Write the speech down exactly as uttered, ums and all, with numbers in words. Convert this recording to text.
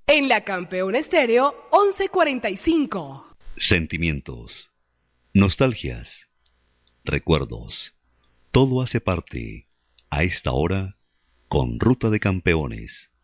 En la Campeón Estéreo once cuarenta y cinco. Sentimientos, nostalgias, recuerdos. Todo hace parte, a esta hora, con Ruta de Campeones.